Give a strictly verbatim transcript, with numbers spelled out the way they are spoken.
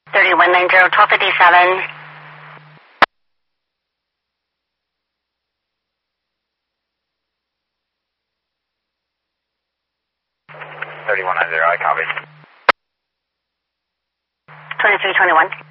thirty-one ninety, twelve fifty-seven. thirty-one ninety, I copy. twenty-three twenty-one.